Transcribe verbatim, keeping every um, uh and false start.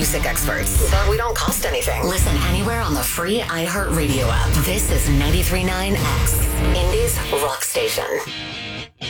music experts, but we don't cost anything. Listen anywhere on the free iHeartRadio app. This is ninety-three point nine X, Indy's rock station.